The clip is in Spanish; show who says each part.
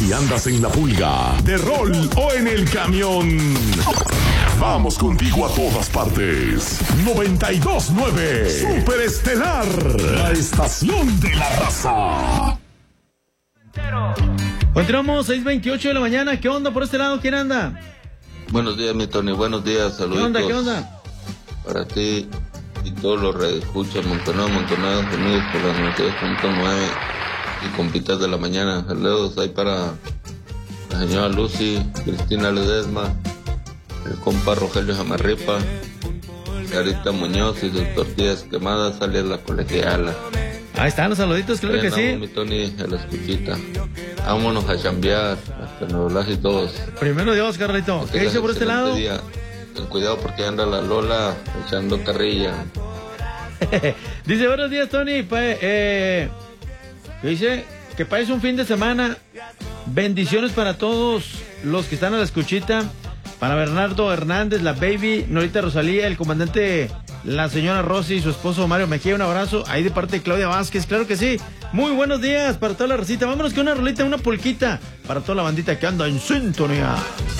Speaker 1: Si andas en la pulga, de rol o en el camión, vamos contigo a todas partes. 92.9 Super Estelar, la estación de la raza.
Speaker 2: Continuamos, 6:28 de la mañana. ¿Qué onda por este lado? ¿Quién anda?
Speaker 3: Buenos días, mi Tony. Buenos días, saludos.
Speaker 2: ¿Qué onda?
Speaker 3: Para ti y todos los redescuchas, montonados, amigos por las 92.9 y compitas de la mañana. Saludos ahí para la señora Lucy, Cristina Ledesma, el compa Rogelio Jamarripa, Carita Muñoz y sus tortillas quemadas, alias la colegiala.
Speaker 2: Ahí están los saluditos, claro que sí.
Speaker 3: Mi Tony, a la escuchita. Vámonos a chambear, hasta Nuevo y todos.
Speaker 2: Primero Dios, Carlito. ¿Qué dice por este lado?
Speaker 3: Ten cuidado porque anda la Lola echando carrilla.
Speaker 2: Dice, buenos días, Tony. Dice que parece un fin de semana. Bendiciones para todos los que están a la escuchita. Para Bernardo Hernández, la baby, Norita Rosalía, el comandante, la señora Rosy y su esposo Mario Mejía. Un abrazo ahí de parte de Claudia Vázquez, claro que sí. Muy buenos días para toda la recita. Vámonos con una rolita, una polquita para toda la bandita que anda en sintonía.